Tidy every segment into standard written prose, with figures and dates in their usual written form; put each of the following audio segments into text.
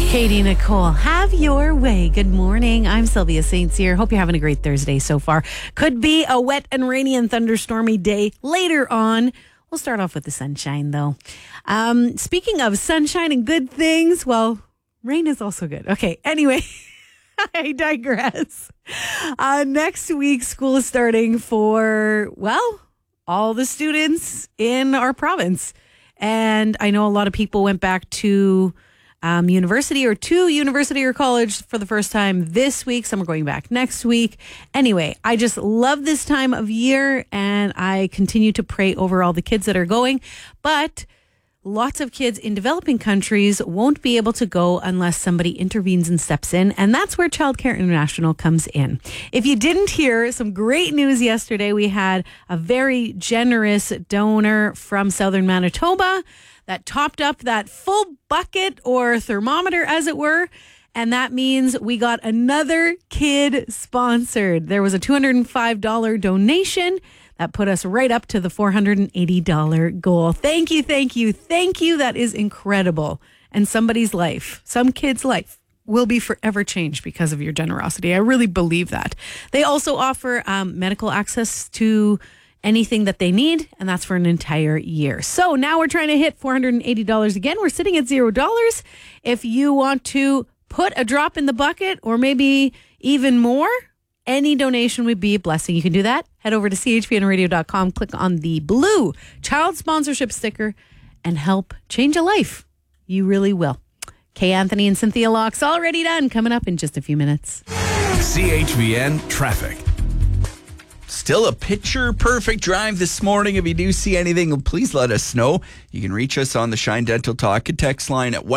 Katie Nicole, have your way. Good morning. I'm Sylvia St. Cyr. Hope you're having a great Thursday so far. Could be a wet and rainy and thunderstormy day later on. We'll start off with the sunshine, though. Speaking of sunshine and good things, well, rain is also good. Okay, anyway, I digress. Next week, school is starting for, well, all the students in our province. And I know a lot of people went back to university or college for the first time this week. Some are going back next week. Anyway, I just love this time of year, and I continue to pray over all the kids that are going. But lots of kids in developing countries won't be able to go unless somebody intervenes and steps in. And that's where Childcare International comes in. If you didn't hear, some great news yesterday. We had a very generous donor from southern Manitoba that topped up that full bucket or thermometer, as it were. And that means we got another kid sponsored. There was a $205 donation that put us right up to the $480 goal. Thank you, thank you, thank you. That is incredible. And somebody's life, some kid's life, will be forever changed because of your generosity. I really believe that. They also offer medical access to anything that they need, and that's for an entire year. So now we're trying to hit $480 again. We're sitting at $0. If you want to put a drop in the bucket or maybe even more, any donation would be a blessing. You can do that. Head over to chpnradio.com, click on the blue child sponsorship sticker, and help change a life. You really will. Kay Anthony and Cynthia Locke's already done. Coming up in just a few minutes. CHVN Traffic. Still a picture-perfect drive this morning. If you do see anything, please let us know. You can reach us on the Shine Dental Talk and text line at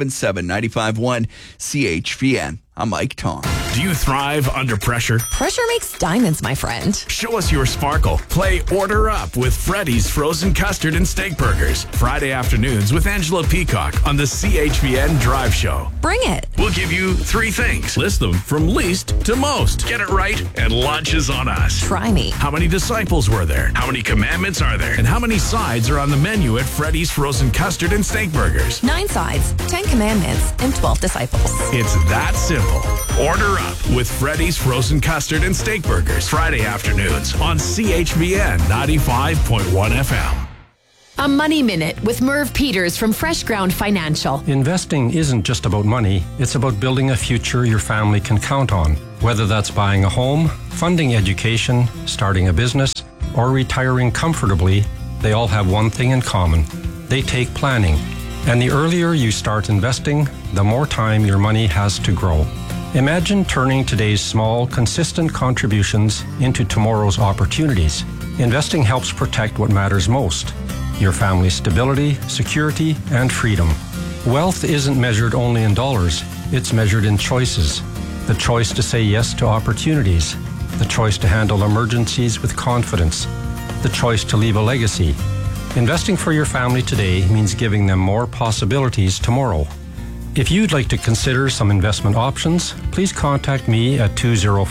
1-877-951-CHVN. I'm Mike Tom. Do you thrive under pressure? Pressure makes diamonds, my friend. Show us your sparkle. Play Order Up with Freddy's Frozen Custard and Steak Burgers. Friday afternoons with Angela Peacock on the CHVN Drive Show. Bring it. We'll give you 3 things. List them from least to most. Get it right, and lunch is on us. Try me. How many disciples were there? How many commandments are there? And how many sides are on the menu at Freddy's Frozen Custard and Steak Burgers? 9 sides, 10 commandments, and 12 disciples. It's that simple. Order up with Freddy's Frozen Custard and Steak Burgers. Friday afternoons on CHVN 95.1 FM. A Money Minute with Merv Peters from Fresh Ground Financial. Investing isn't just about money. It's about building a future your family can count on. Whether that's buying a home, funding education, starting a business, or retiring comfortably, they all have one thing in common. They take planning. And the earlier you start investing, the more time your money has to grow. Imagine turning today's small, consistent contributions into tomorrow's opportunities. Investing helps protect what matters most: your family's stability, security, and freedom. Wealth isn't measured only in dollars. It's measured in choices. The choice to say yes to opportunities. The choice to handle emergencies with confidence. The choice to leave a legacy. Investing for your family today means giving them more possibilities tomorrow. If you'd like to consider some investment options, please contact me at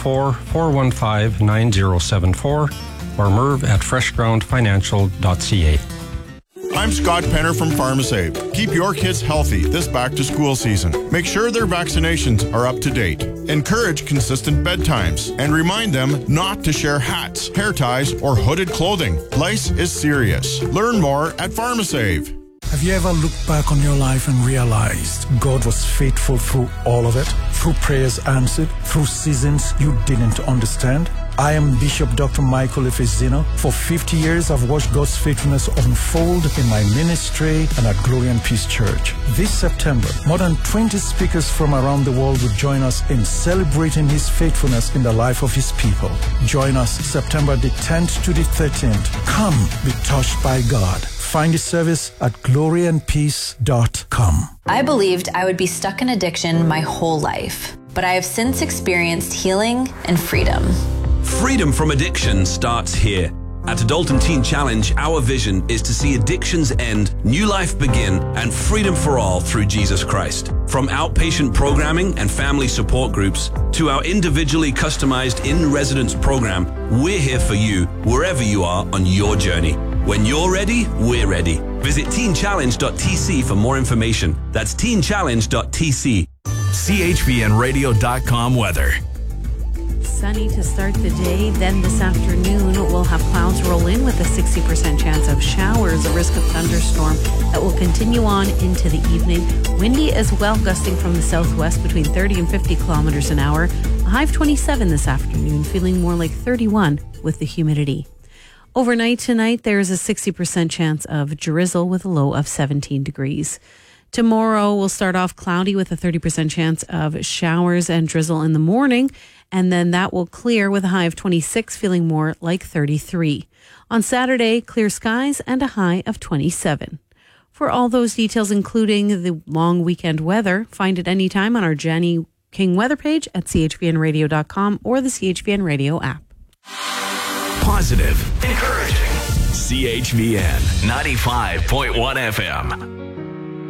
204-415-9074 or Merv at freshgroundfinancial.ca. I'm Scott Penner from PharmaSave. Keep your kids healthy this back-to-school season. Make sure their vaccinations are up to date. Encourage consistent bedtimes and remind them not to share hats, hair ties, or hooded clothing. Lice is serious. Learn more at PharmaSave. Have you ever looked back on your life and realized God was faithful through all of it? Through prayers answered? Through seasons you didn't understand? I am Bishop Dr. Michael Efezino. For 50 years, I've watched God's faithfulness unfold in my ministry and at Glory and Peace Church. This September, more than 20 speakers from around the world will join us in celebrating His faithfulness in the life of His people. Join us September the 10th to the 13th. Come be touched by God. Find the service at gloryandpeace.com. I believed I would be stuck in addiction my whole life, but I have since experienced healing and freedom. Freedom from addiction starts here. At Adult & Teen Challenge, our vision is to see addictions end, new life begin, and freedom for all through Jesus Christ. From outpatient programming and family support groups to our individually customized in-residence program, we're here for you wherever you are on your journey. When you're ready, we're ready. Visit teenchallenge.tc for more information. That's teenchallenge.tc. CHVNradio.com weather. Sunny to start the day. Then this afternoon, we'll have clouds roll in with a 60% chance of showers, a risk of thunderstorm that will continue on into the evening. Windy as well, gusting from the southwest between 30 and 50 kilometers an hour. A high of 27 this afternoon, feeling more like 31 with the humidity. Overnight tonight, there's a 60% chance of drizzle with a low of 17 degrees. Tomorrow, we'll start off cloudy with a 30% chance of showers and drizzle in the morning, and then that will clear with a high of 26, feeling more like 33. On Saturday, clear skies and a high of 27. For all those details, including the long weekend weather, find it anytime on our Jenny King weather page at chvnradio.com or the CHVN Radio app. Positive, encouraging. CHVN 95.1 FM.